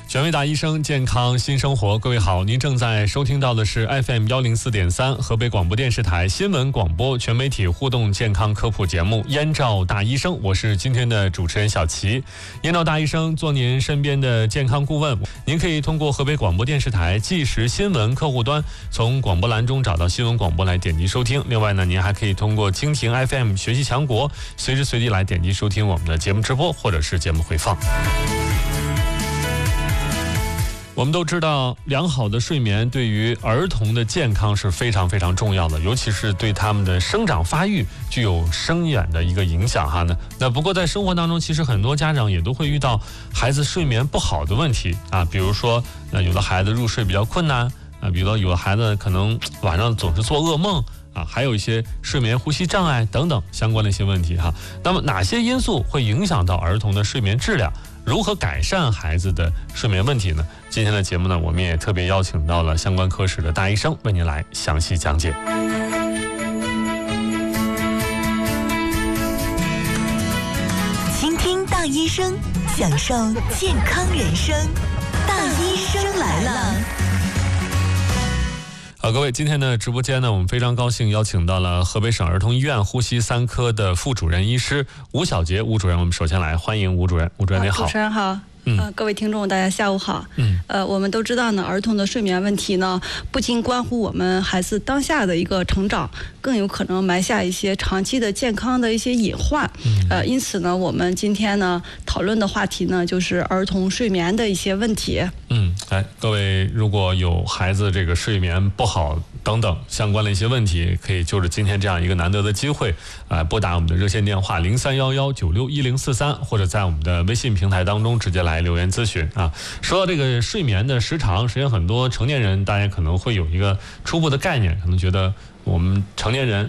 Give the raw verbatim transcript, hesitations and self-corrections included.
权威大医生，健康新生活。各位好，您正在收听到的是 F M 一零四点三河北广播电视台新闻广播全媒体互动健康科普节目《燕赵大医生》，我是今天的主持人小齐。燕赵大医生做您身边的健康顾问，您可以通过河北广播电视台即时新闻客户端，从广播栏中找到新闻广播来点击收听。另外呢，您还可以通过蜻蜓 F M 学习强国，随时随地来点击收听我们的节目直播或者是节目回放。我们都知道，良好的睡眠对于儿童的健康是非常非常重要的，尤其是对他们的生长发育具有深远的一个影响哈呢。那不过在生活当中，其实很多家长也都会遇到孩子睡眠不好的问题啊，比如说，呃，有的孩子入睡比较困难啊，比如说有的孩子可能晚上总是做噩梦啊，还有一些睡眠呼吸障碍等等相关的一些问题哈。那么哪些因素会影响到儿童的睡眠质量？如何改善孩子的睡眠问题呢？今天的节目呢，我们也特别邀请到了相关科室的大医生，为您来详细讲解。 倾听大医生，享受健康人生。大医生来了。 好，各位，今天的直播间呢，我们非常高兴邀请到了河北省儿童医院呼吸三科的副主任医师吴小杰吴主任。我们首先来欢迎吴主任。吴主任您好。 主持人好。嗯、呃，各位听众，大家下午好。嗯，呃，我们都知道呢，儿童的睡眠问题呢，不仅关乎我们孩子当下的一个成长，更有可能埋下一些长期的健康的一些隐患。嗯，呃，因此呢，我们今天呢讨论的话题呢，就是儿童睡眠的一些问题。 嗯，来，各位如果有孩子这个睡眠不好等等相关的一些问题，可以就着今天这样一个难得的机会，啊，拨打我们的热线电话零三幺幺九六一零四三，或者在我们的微信平台当中直接来留言咨询啊。说到这个睡眠的时长，实际上很多成年人大家可能会有一个初步的概念，可能觉得我们成年人